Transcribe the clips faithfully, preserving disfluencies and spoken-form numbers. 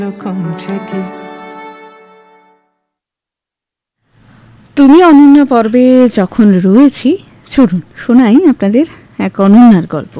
তুমি অনন্যা পর্বে যখন রয়েছি, চলুন শোনাই আপনাদের এক অনন্যার গল্প।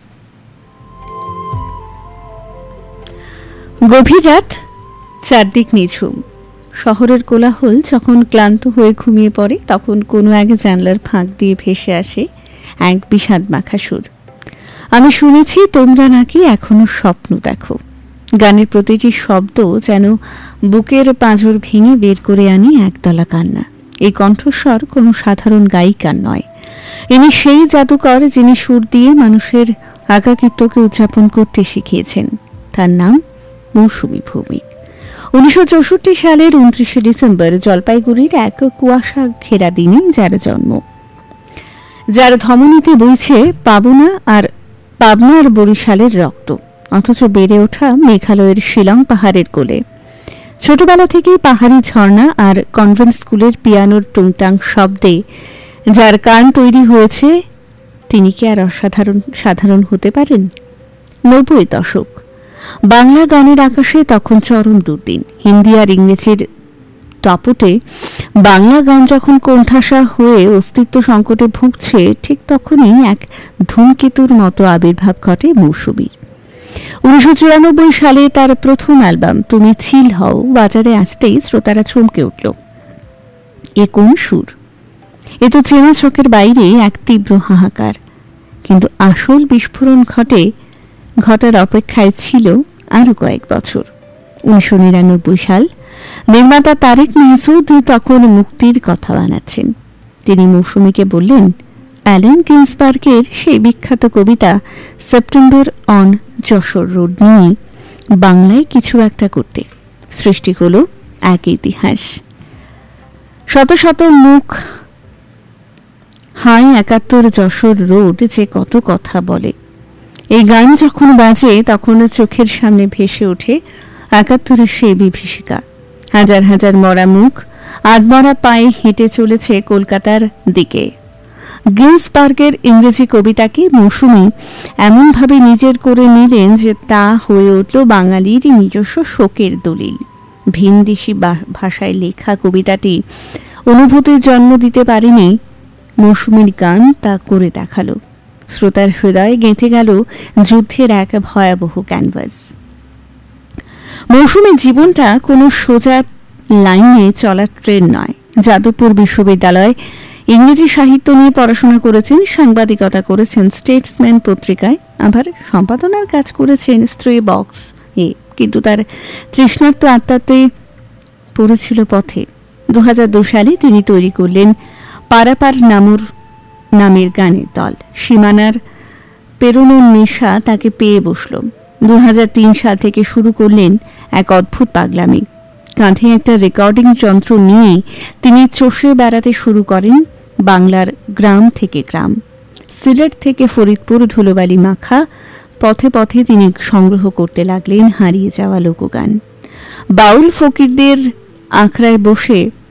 গভীর রাত, চারদিক নিঝুম। শহরের কোলাহল যখন ক্লান্ত হয়ে ঘুমিয়ে পড়ে, তখন কোনো এক জানলার ফাঁক দিয়ে ভেসে আসে এক বিষাদ মাখা সুর। আমি শুনেছি তোমরা নাকি এখনো স্বপ্ন দেখো। গানের প্রতিটি শব্দ যেন বুকের পাঁজর ভেঙে বের করে আনি একদলা কান্না। এই কণ্ঠস্বর কোনো সাধারণ গায়িকার নয়, ইনি সেই জাদুকর যিনি সুর দিয়ে মানুষের একাকিত্বকে উদযাপন করতে শিখিয়েছেন। তার নাম মৌসুমী ভৌমিক। উনিশশো চৌষট্টি সালের উনত্রিশে ডিসেম্বর জলপাইগুড়ির এক কুয়াশা ঘেরা দিনে যার জন্ম, যার ধমনীতে বইছে পাবনা আর পাবনার বরিশালের রক্ত, অথচ বেড়ে ওঠা মেঘালয়ের শিলং পাহাড়ের কোলে। ছোটবেলা থেকেই পাহাড়ি ঝর্ণা আর কনভেন্ট স্কুলের পিয়ানোর টুংটাং শব্দে যার কান তৈরি হয়েছে, তিনি কি আর অসাধারণ সাধারণ হতে পারেন? নব্বই দশক, বাংলা গানের আকাশে তখন চরম দুর্দিন। হিন্দি আর ইংরেজির টপটে বাংলা গান যখন কোণঠাসা হয়ে অস্তিত্ব সংকটে ভুগছে, ঠিক তখনই এক ধূমকেতুর মতো আবির্ভাব ঘটে মৌসুমীর। উনিশশো চুরানব্বই সালে তার প্রথম অ্যালবাম তুমি ছিল হও বাজারে আসতেই শ্রোতারা চমকে উঠল। এ কোন সুর? এ তো চেনা ছকের বাইরে এক তীব্র হাহাকার। কিন্তু আসল বিস্ফোরণ ঘটে ঘটার অপেক্ষায় ছিল আরো কয়েক বছর। উনিশশো নিরানব্বই সাল। নির্মাতা তারেক মাসুদ তখন মুক্তির কথা বানাচ্ছেন। তিনি মৌসুমীকে বললেন, অ্যালেন গিন্সবার্গের সেই বিখ্যাত কবিতা সেপ্টেম্বর অন যশোর রোড নিয়ে বাংলায় কিছু একটা করতে। সৃষ্টি হলো এক ইতিহাস। শত শত মুখ হাই একাত্তর যশোর রোড যে কত কথা বলে। এই গান যখন বাজে, তখন চোখের সামনে ভেসে ওঠে একাত্তরের সেই বিভীষিকা। হাজার হাজার মরা মুখ আধমরা পায়ে হেঁটে চলেছে কলকাতার দিকে। গিন্সবার্গের ইংরেজি কবিতাকে মৌসুমী এমনভাবে নিজের করে নিলেন যে তা হয়ে উঠল বাঙালির নিজস্ব শোকের দলিল। ভিনদেশি ভাষায় লেখা কবিতাটি অনুভূতির জন্ম দিতে পারেনি, মৌসুমীর গান তা করে দেখালো। শ্রোতার হৃদয়ে গেঁথে গেল যুদ্ধের এক ভয়াবহ ক্যানভাস। মৌসুমীর জীবনটা কোনো সোজা লাইনে চলার ট্রেন নয়। যাদবপুর বিশ্ববিদ্যালয় ইংরেজি সাহিত্য নিয়ে পড়াশোনা করেছেন, সাংবাদিকতা করেছেন স্টেটসম্যান পত্রিকায়, আবার সম্পাদনার কাজ করেছেন স্ত্রী বক্স এ। কিন্তু তার তৃষ্ণার্ত আত্মাতে পড়েছিল পথে। দু হাজার দু সালে তিনি তৈরি করলেন পারাপার নামুর নামের গানের দল। সীমানার পেরোনোর নেশা তাকে পেয়ে বসল। দু হাজার তিন সাল থেকে শুরু করলেন এক অদ্ভুত পাগলামি। কাঁধে একটা রেকর্ডিং যন্ত্র নিয়ে তিনি চষে বেড়াতে শুরু করেন বাংলার গ্রাম থেকে গ্রাম। সিলেট থেকে ফরিদপুর ধুলোবালি মাখা পথে পথে তিনি সংগ্রহ করতে লাগলেন হারিয়ে যাওয়া লোকগান। বাউল ফকিরদের আখড়ায় বসে